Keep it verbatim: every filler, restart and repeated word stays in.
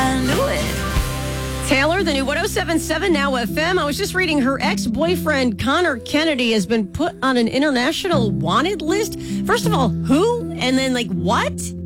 I knew it. Taylor, the new one oh seven point seven Now F M. I was just reading her ex-boyfriend, Connor Kennedy, has been put on an international wanted list. First of all, who? And then, like, what?